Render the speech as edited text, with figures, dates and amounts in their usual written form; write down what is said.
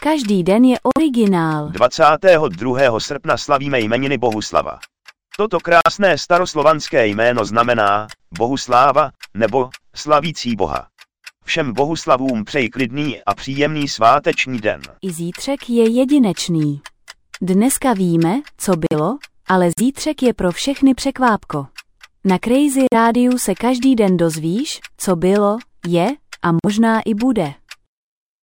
Každý den je originál. 22. srpna slavíme jmeniny Bohuslava. Toto krásné staroslovanské jméno znamená Bohusláva nebo slavící Boha. Všem Bohuslavům přeji klidný a příjemný sváteční den. I zítřek je jedinečný. Dneska víme, co bylo, ale zítřek je pro všechny překvápko. Na Crazy Rádiu se každý den dozvíš, co bylo, je a možná i bude.